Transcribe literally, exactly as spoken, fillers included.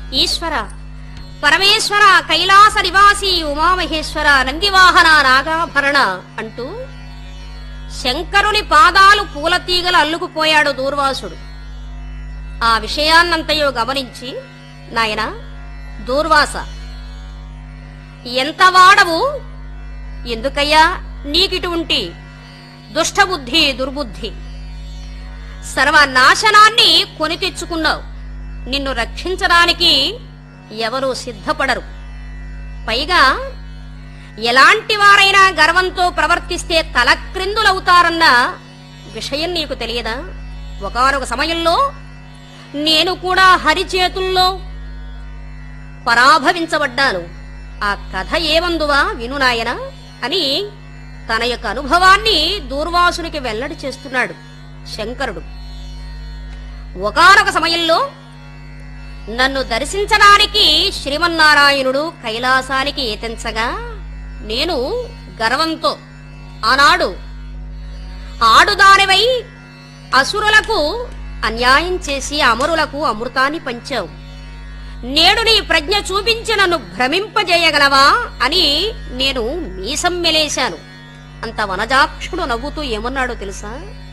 ఈశ్వర, పరమేశ్వర, కైలాస నివాసి, ఉమామహేశ్వర, నందివాహన, నాగాభరణ అంటూ శంకరుని పాదాలు పూలతీగలు అల్లుకుపోయాడు దూర్వాసుడు. ఆ విషయాన్నంతయో గమనించి, నాయనా దూర్వాస, ఎంత వాడవు, ఎందుకయ్యా నీకిటువంటి దుష్టబుద్ధి, దుర్బుద్ధి, సర్వనాశనాన్ని కొని తెచ్చుకున్నావు. నిన్ను రక్షించడానికి ఎవరూ సిద్ధపడరు. పైగా ఎలాంటి వారైనా గర్వంతో ప్రవర్తిస్తే తలక్రిందులవుతారన్న విషయం నీకు తెలియదా? ఒకానొక సమయంలో నేను కూడా హరి చేతుల్లో పరాభవించబడ్డాను. ఆ కథ ఏమందువా విను నాయనా అని తన యొక్క అనుభవాన్ని దూర్వాసునికి వెల్లడి చేస్తున్నాడు శంకరుడు. ఒకానొక సమయంలో నన్ను దర్శించడానికి శ్రీమన్నారాయణుడు కైలాసానికి ఏతించగా నేను గర్వంతో ఆనాడు ఆడుదానివై అసురులకు అన్యాయం చేసి అమరులకు అమృతాన్ని పంచావు. నేడు నీ ప్రజ్ఞ చూపించి నన్ను భ్రమింపజేయగలవా అని నేను మీసం మెలేశాను. అంత వనజాక్షుడు నవ్వుతూ ఏమన్నాడో తెలుసా?